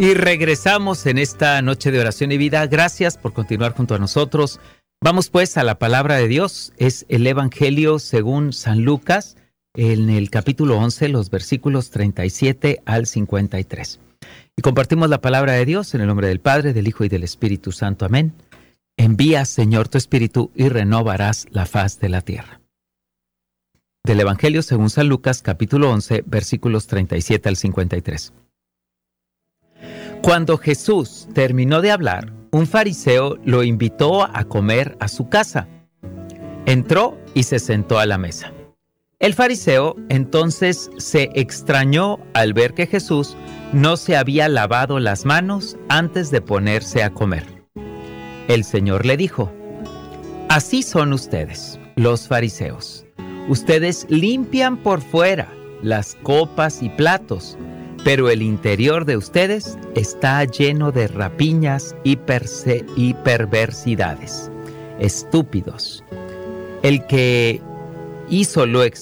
Y regresamos en esta noche de oración y vida. Gracias por continuar junto a nosotros. Vamos pues a la palabra de Dios. Es el Evangelio según San Lucas, en el capítulo 11, los versículos 37 al 53. Y compartimos la palabra de Dios en el nombre del Padre, del Hijo y del Espíritu Santo. Amén. Envía, Señor, tu Espíritu y renovarás la faz de la tierra. Del Evangelio según San Lucas, capítulo 11, versículos 37 al 53. Cuando Jesús terminó de hablar, un fariseo lo invitó a comer a su casa. Entró y se sentó a la mesa. El fariseo entonces se extrañó al ver que Jesús no se había lavado las manos antes de ponerse a comer. El Señor le dijo: así son ustedes, los fariseos. Ustedes limpian por fuera las copas y platos, pero el interior de ustedes está lleno de rapiñas y perversidades. Estúpidos. El que hizo lo